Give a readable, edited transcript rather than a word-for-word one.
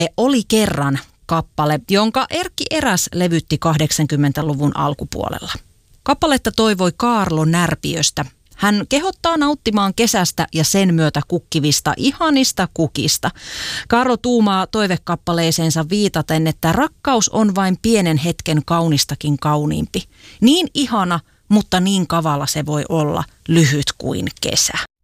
Oli kerran kappale, jonka Erkki Eräs levytti 80-luvun alkupuolella. Kappaletta toivoi Kaarlo Närpiöstä. Hän kehottaa nauttimaan kesästä ja sen myötä kukkivista ihanista kukista. Kaarlo tuumaa toivekappaleeseensa viitaten, että rakkaus on vain pienen hetken kaunistakin kauniimpi. Niin ihana, mutta niin kavala se voi olla, lyhyt kuin kesä.